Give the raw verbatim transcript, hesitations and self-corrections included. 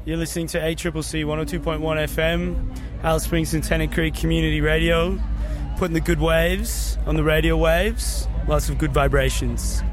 You're listening to A C C C one oh two point one F M, Alice Springs and Tennant Creek Community Radio, putting the good waves on the radio waves, lots of good vibrations.